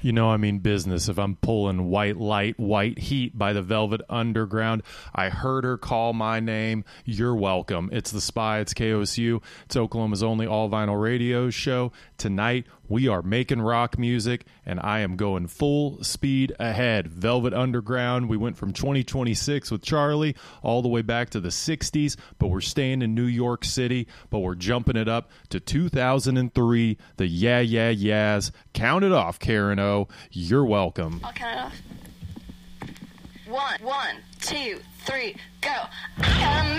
You know I mean business if I'm pulling White Light, White Heat by the Velvet Underground. I heard her call my name. You're welcome. It's The Spy. It's KOSU. It's Oklahoma's only all-vinyl radio show. Tonight, we are making rock music, and I am going full speed ahead. Velvet Underground, we went from 2026 with Charlie all the way back to the 60s, but we're staying in New York City, but we're jumping it up to 2003, the Yeah Yeah Yeahs. Count it off, Karen O. You're welcome. I'll count it off. 1, 2, 3, go.